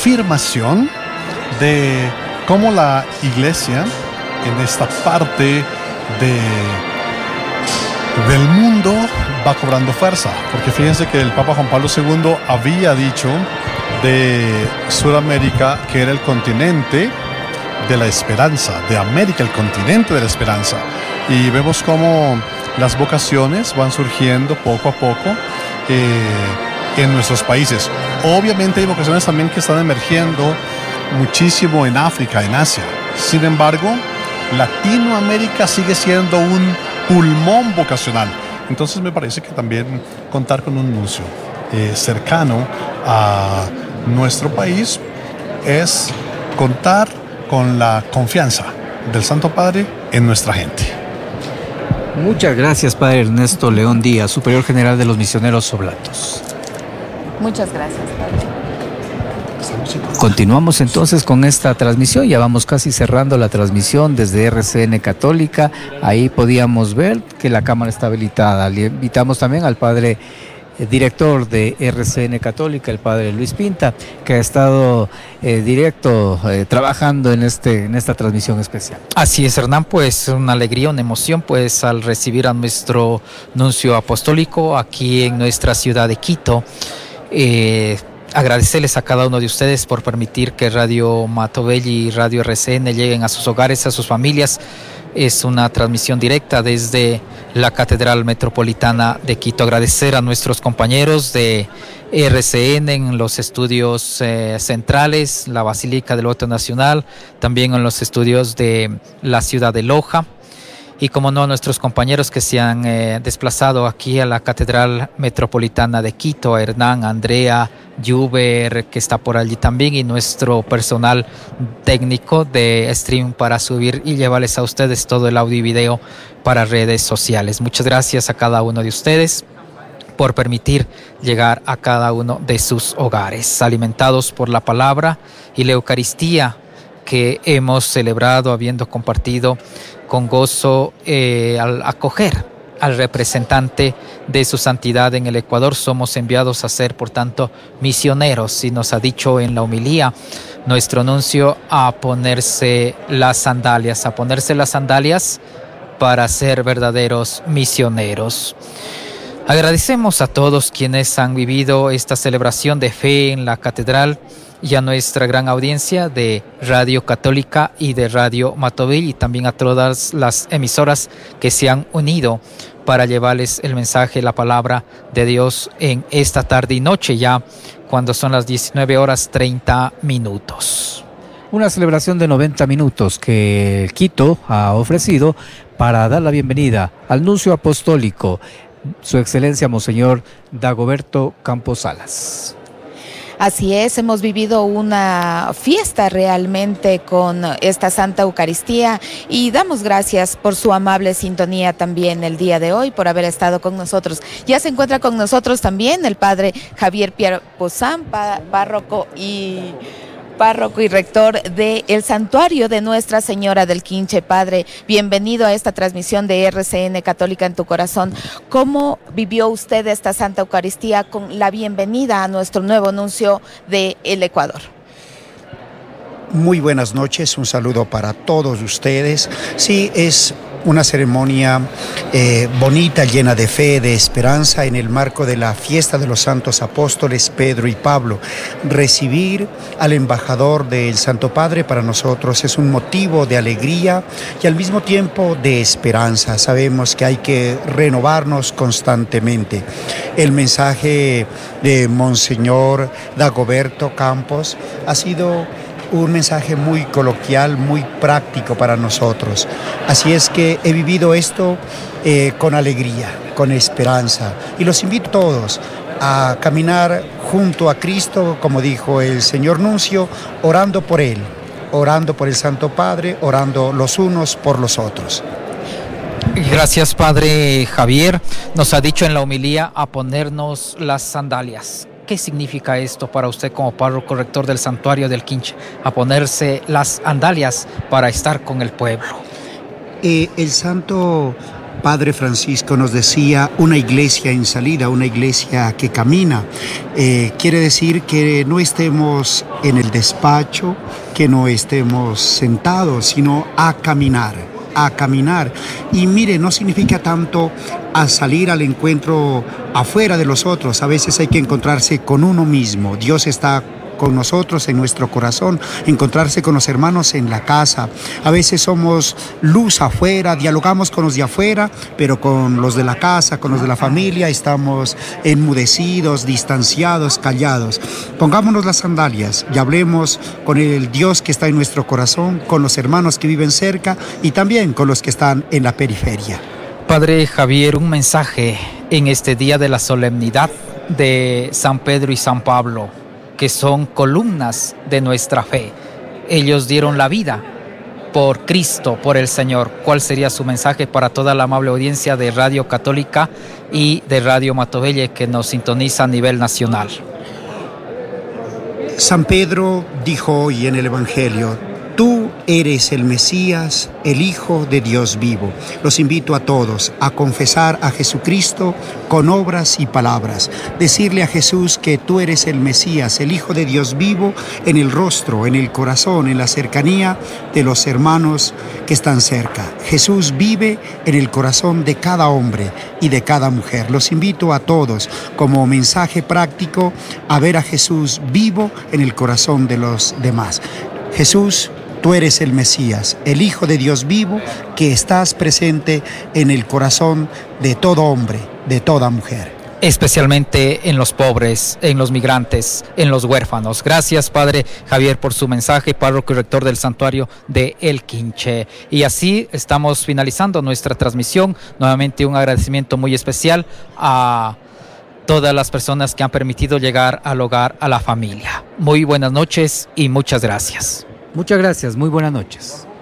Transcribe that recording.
confirmación de cómo la iglesia en esta parte del mundo va cobrando fuerza, porque fíjense que el Papa Juan Pablo II había dicho de Sudamérica que era el continente de la esperanza, de América el continente de la esperanza, y vemos cómo las vocaciones van surgiendo poco a poco en nuestros países. Obviamente hay vocaciones también que están emergiendo muchísimo en África, en Asia. Sin embargo, Latinoamérica sigue siendo un pulmón vocacional. Entonces me parece que también contar con un nuncio cercano a nuestro país es contar con la confianza del Santo Padre en nuestra gente. Muchas gracias, Padre Ernesto León Díaz, Superior General de los Misioneros Oblatos. Muchas gracias, Padre. Continuamos entonces con esta transmisión, ya vamos casi cerrando la transmisión desde RCN Católica. Ahí podíamos ver que la cámara está habilitada. Le invitamos también al Padre director de RCN Católica, el Padre Luis Pinta, que ha estado trabajando en esta transmisión especial. Así es, Hernán, pues una alegría, una emoción, pues al recibir a nuestro nuncio apostólico aquí en nuestra ciudad de Quito. Agradecerles a cada uno de ustedes por permitir que Radio Matobelli y Radio RCN lleguen a sus hogares, a sus familias. Es una transmisión directa desde la Catedral Metropolitana de Quito. Agradecer a nuestros compañeros de RCN en los estudios centrales, la Basílica del Voto Nacional, también en los estudios de la ciudad de Loja. Y como no, a nuestros compañeros que se han desplazado aquí a la Catedral Metropolitana de Quito, a Hernán, a Andrea, Juber, que está por allí también, y nuestro personal técnico de stream para subir y llevarles a ustedes todo el audio y video para redes sociales. Muchas gracias a cada uno de ustedes por permitir llegar a cada uno de sus hogares, alimentados por la palabra y la Eucaristía que hemos celebrado, habiendo compartido con gozo al acoger al representante de su santidad en el Ecuador. Somos enviados a ser, por tanto, misioneros, y nos ha dicho en la homilía nuestro nuncio a ponerse las sandalias para ser verdaderos misioneros. Agradecemos a todos quienes han vivido esta celebración de fe en la catedral y a nuestra gran audiencia de Radio Católica y de Radio Matobelli, y también a todas las emisoras que se han unido para llevarles el mensaje, la palabra de Dios en esta tarde y noche, ya cuando son las 19:30. Una celebración de 90 minutos que Quito ha ofrecido para dar la bienvenida al nuncio apostólico, Su Excelencia Monseñor Dagoberto Campos Salas. Así es, hemos vivido una fiesta realmente con esta Santa Eucaristía y damos gracias por su amable sintonía también el día de hoy, por haber estado con nosotros. Ya se encuentra con nosotros también el Padre Javier Pierre Pozán, párroco y rector del Santuario de Nuestra Señora del Quinche. Padre, bienvenido a esta transmisión de RCN Católica en tu Corazón. ¿Cómo vivió usted esta Santa Eucaristía con la bienvenida a nuestro nuevo nuncio del Ecuador? Muy buenas noches, un saludo para todos ustedes. Sí, es una ceremonia bonita, llena de fe, de esperanza, en el marco de la fiesta de los santos apóstoles Pedro y Pablo. Recibir al embajador del Santo Padre para nosotros es un motivo de alegría y al mismo tiempo de esperanza. Sabemos que hay que renovarnos constantemente. El mensaje de Monseñor Dagoberto Campos ha sido un mensaje muy coloquial, muy práctico para nosotros. Así es que he vivido esto con alegría, con esperanza. Y los invito a todos a caminar junto a Cristo, como dijo el señor nuncio, orando por Él, orando por el Santo Padre, orando los unos por los otros. Gracias, Padre Javier. Nos ha dicho en la homilía a ponernos las sandalias. ¿Qué significa esto para usted como párroco rector del Santuario del Quinche? A ponerse las sandalias para estar con el pueblo. El Santo Padre Francisco nos decía una iglesia en salida, una iglesia que camina. Quiere decir que no estemos en el despacho, que no estemos sentados, sino a caminar. Y mire, no significa tanto a salir al encuentro afuera de los otros. A veces hay que encontrarse con uno mismo. Dios está con nosotros en nuestro corazón, encontrarse con los hermanos en la casa. A veces somos luz afuera, dialogamos con los de afuera, pero con los de la casa, con los de la familia, estamos enmudecidos, distanciados, callados. Pongámonos las sandalias y hablemos con el Dios que está en nuestro corazón, con los hermanos que viven cerca y también con los que están en la periferia. Padre Javier, un mensaje en este día de la solemnidad de San Pedro y San Pablo, que son columnas de nuestra fe. Ellos dieron la vida por Cristo, por el Señor. ¿Cuál sería su mensaje para toda la amable audiencia de Radio Católica y de Radio Matovelle que nos sintoniza a nivel nacional? San Pedro dijo hoy en el Evangelio: tú eres el Mesías, el Hijo de Dios vivo. Los invito a todos a confesar a Jesucristo con obras y palabras. Decirle a Jesús que tú eres el Mesías, el Hijo de Dios vivo, en el rostro, en el corazón, en la cercanía de los hermanos que están cerca. Jesús vive en el corazón de cada hombre y de cada mujer. Los invito a todos, como mensaje práctico, a ver a Jesús vivo en el corazón de los demás. Jesús, tú eres el Mesías, el Hijo de Dios vivo, que estás presente en el corazón de todo hombre, de toda mujer. Especialmente en los pobres, en los migrantes, en los huérfanos. Gracias, Padre Javier, por su mensaje, párroco y rector del santuario de El Quinché. Y así estamos finalizando nuestra transmisión. Nuevamente un agradecimiento muy especial a todas las personas que han permitido llegar al hogar, a la familia. Muy buenas noches y muchas gracias. Muchas gracias, muy buenas noches.